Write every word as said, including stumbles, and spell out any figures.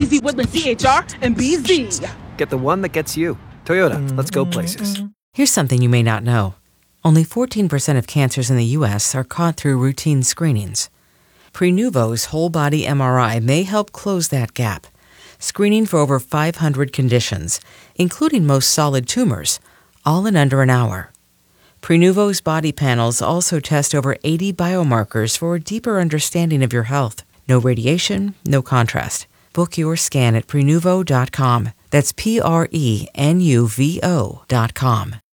Z Woodland C H R and B Z. Get the one that gets you. Toyota, let's go places. Here's something you may not know. Only fourteen percent of cancers in the U S are caught through routine screenings. Prenuvo's whole-body M R I may help close that gap, screening for over five hundred conditions, including most solid tumors, all in under an hour. Prenuvo's body panels also test over eighty biomarkers for a deeper understanding of your health. No radiation, no contrast. Book your scan at Prenuvo dot com. That's P R E N U V O dot com.